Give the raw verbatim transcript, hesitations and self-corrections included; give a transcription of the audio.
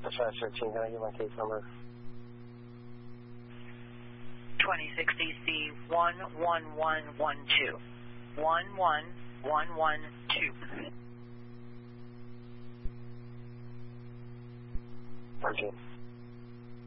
Dispatch thirteen, can I get my case number? twenty-six D C one one one one two. one one one one two. thirteen.